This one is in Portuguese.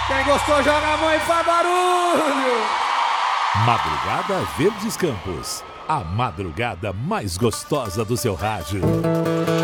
Quem gostou, joga a mão e faz barulho. Madrugada Verdes Campos, a madrugada mais gostosa do seu rádio.